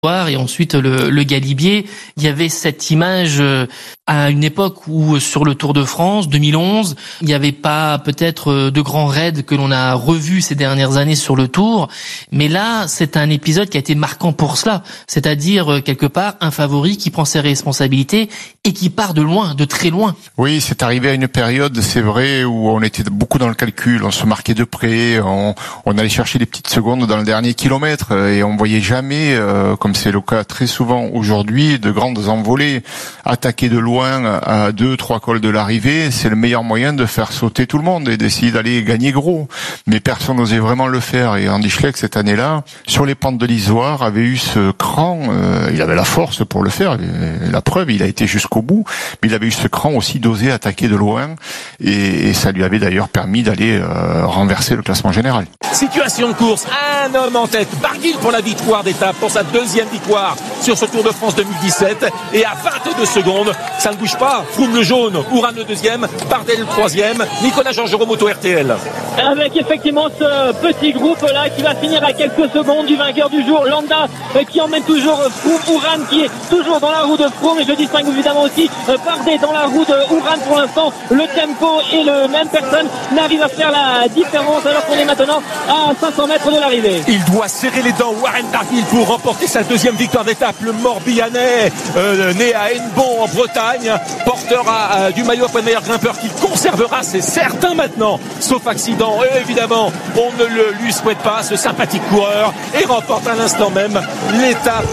et ensuite le Galibier. Il y avait cette image à une époque où sur le Tour de France 2011, il n'y avait pas peut-être de grands raids que l'on a revus ces dernières années sur le Tour, mais là c'est un épisode qui a été marquant pour cela, c'est-à-dire quelque part un favori qui prend ses responsabilités et qui part de loin, de très loin. Oui, c'est arrivé à une période, c'est vrai, où on était beaucoup dans le calcul, on se marquait de près, on allait chercher des petites secondes dans le dernier kilomètre et on voyait jamais, comme c'est le cas très souvent aujourd'hui, de grandes envolées. Attaquer de loin à 2-3 cols de l'arrivée, c'est le meilleur moyen de faire sauter tout le monde et d'essayer d'aller gagner gros. Mais personne n'osait vraiment le faire et Andy Schleck cette année-là, sur les pentes de l'Izoard, avait eu ce cran, il avait la force pour le faire, la preuve, il a été jusqu'au bout, mais il avait eu ce cran aussi d'oser attaquer de loin et ça lui avait d'ailleurs permis d'aller renverser le classement général. Situation de course, un homme en tête, Barguil pour la victoire d'étape, pour sa deuxième victoire sur ce Tour de France 2017, et à 22 secondes, ça ne bouge pas, Froome le jaune, Ourane le deuxième, Bardet le troisième, Nicolas Georgerot Moto RTL. Avec effectivement ce petit groupe là qui va finir à quelques secondes du vainqueur du jour, Landa, qui emmène toujours Froome, Ourane qui est toujours dans la roue de Froome, et je distingue évidemment aussi Bardet dans la roue de Ourane. Pour l'instant le tempo et le même personne n'arrive à faire la différence alors qu'on est maintenant à 500 mètres de l'arrivée. Il doit serrer les dents, Warren Barguil, pour remporter sa deuxième victoire d'étape. Le Morbihanais, né à Hennebont en Bretagne, porteur du maillot après le meilleur grimpeur, qu'il conservera, c'est certain maintenant, sauf accident. Et évidemment, on ne le lui souhaite pas, ce sympathique coureur, et remporte à l'instant même l'étape.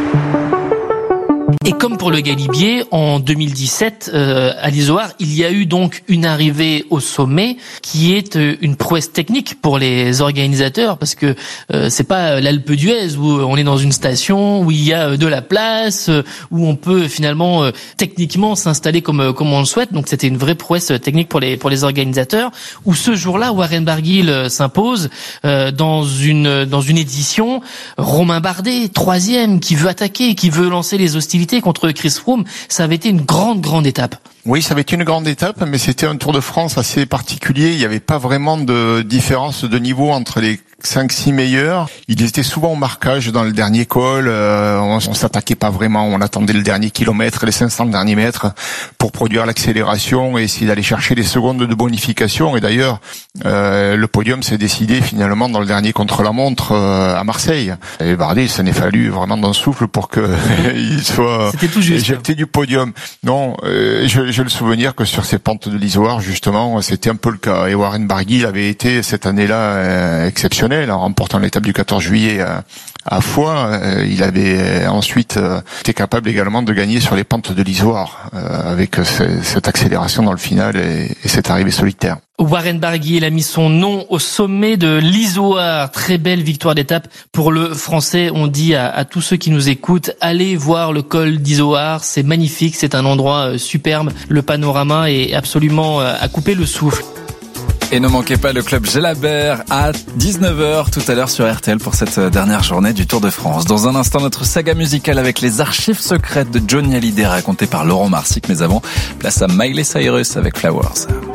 Et comme pour le Galibier, en 2017, à l'Izoard, il y a eu donc une arrivée au sommet qui est une prouesse technique pour les organisateurs, parce que c'est pas l'Alpe d'Huez où on est dans une station où il y a de la place, où on peut finalement techniquement s'installer comme on le souhaite. Donc c'était une vraie prouesse technique pour les organisateurs. Où ce jour-là, Warren Barguil s'impose dans une édition. Romain Bardet, troisième, qui veut attaquer, qui veut lancer les hostilités contre Chris Froome, ça avait été une grande étape. Oui, ça avait été une grande étape, mais c'était un Tour de France assez particulier. Il n'y avait pas vraiment de différence de niveau entre les 5-6 meilleurs. Ils étaient souvent au marquage dans le dernier col. On s'attaquait pas vraiment. On attendait le dernier kilomètre, les 500 derniers mètres pour produire l'accélération et essayer d'aller chercher les secondes de bonification. Et d'ailleurs, le podium s'est décidé finalement dans le dernier contre-la-montre à Marseille. Et Bardet, ça n'est fallu vraiment d'un souffle pour que il soit éjecté du podium. Non, j'ai le souvenir que sur ces pentes de l'Izoard, justement, c'était un peu le cas. Et Warren Barguil avait été cette année-là exceptionnel en remportant l'étape du 14 juillet à Foix. Il avait ensuite été capable également de gagner sur les pentes de l'Izoard avec cette accélération dans le final et cette arrivée solitaire. Warren Barguil a mis son nom au sommet de l'Izoard. Très belle victoire d'étape pour le Français. On dit à tous ceux qui nous écoutent, allez voir le col d'Izoard. C'est magnifique, c'est un endroit superbe. Le panorama est absolument à couper le souffle. Et ne manquez pas le club Gelabert à 19h tout à l'heure sur RTL pour cette dernière journée du Tour de France. Dans un instant, notre saga musicale avec les archives secrètes de Johnny Hallyday racontées par Laurent Marsic. Mais avant, place à Miley Cyrus avec Flowers.